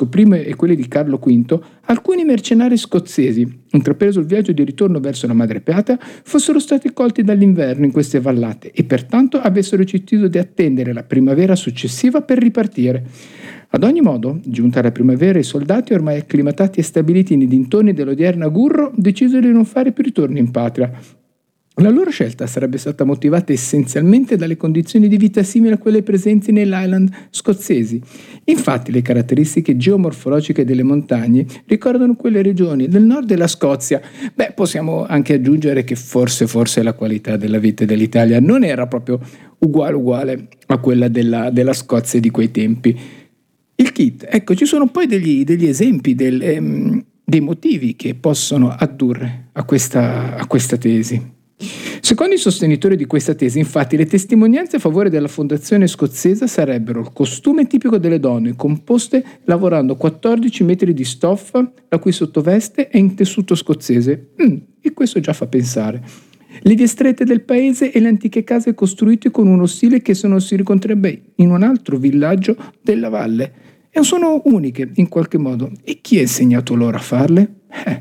Francesco I e quelli di Carlo V, alcuni mercenari scozzesi, intrapreso il viaggio di ritorno verso la madrepatria, fossero stati colti dall'inverno in queste vallate e pertanto avessero deciso di attendere la primavera successiva per ripartire. Ad ogni modo, giunta la primavera, i soldati, ormai acclimatati e stabiliti nei dintorni dell'odierna Gurro, decisero di non fare più ritorno in patria. La loro scelta sarebbe stata motivata essenzialmente dalle condizioni di vita simili a quelle presenti nelle Highland scozzesi. Infatti le caratteristiche geomorfologiche delle montagne ricordano quelle regioni del nord della Scozia. Possiamo anche aggiungere che forse la qualità della vita dell'Italia non era proprio uguale a quella della Scozia di quei tempi. Il kit, ecco, ci sono poi degli esempi dei motivi che possono addurre a questa tesi. Secondo i sostenitori di questa tesi, infatti, le testimonianze a favore della fondazione scozzese sarebbero il costume tipico delle donne, composte lavorando 14 metri di stoffa, la cui sottoveste è in tessuto scozzese. E questo già fa pensare. Le vie strette del paese e le antiche case costruite con uno stile che se non si ricontrerebbe in un altro villaggio della valle. E sono uniche in qualche modo. E chi ha insegnato loro a farle?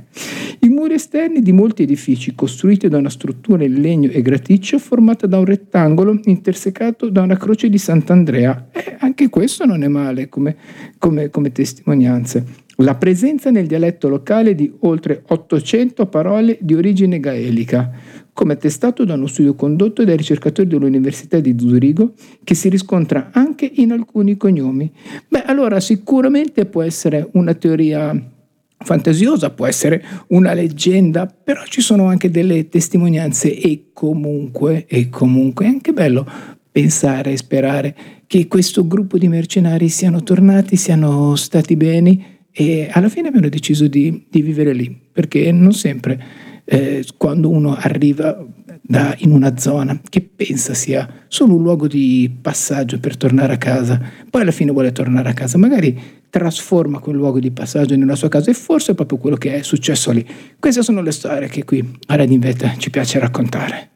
I muri esterni di molti edifici costruiti da una struttura in legno e graticcio formata da un rettangolo intersecato da una croce di Sant'Andrea. Anche questo non è male come testimonianze. La presenza nel dialetto locale di oltre 800 parole di origine gaelica, come attestato da uno studio condotto dai ricercatori dell'Università di Zurigo, che si riscontra anche in alcuni cognomi. Allora sicuramente può essere una teoria fantasiosa, può essere una leggenda, però ci sono anche delle testimonianze e comunque è anche bello pensare e sperare che questo gruppo di mercenari siano tornati, siano stati bene e alla fine abbiano deciso di vivere lì, perché non sempre quando uno arriva in una zona che pensa sia solo un luogo di passaggio per tornare a casa, poi alla fine vuole tornare a casa, magari trasforma quel luogo di passaggio nella sua casa e forse è proprio quello che è successo lì. Queste sono le storie che qui a Radio Inveta ci piace raccontare.